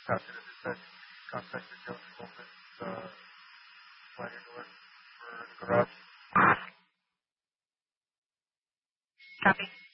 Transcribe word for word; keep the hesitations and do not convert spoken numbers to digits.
Copy. This is said contact the sales consultant, uh, planning to look for the garage. Copy.